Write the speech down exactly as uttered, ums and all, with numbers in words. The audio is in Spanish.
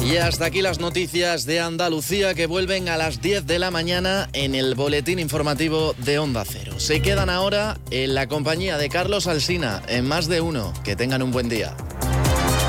Y hasta aquí las noticias de Andalucía, que vuelven a las diez de la mañana en el boletín informativo de Onda Cero. Se quedan ahora en la compañía de Carlos Alsina, en Más de Uno. Que tengan un buen día.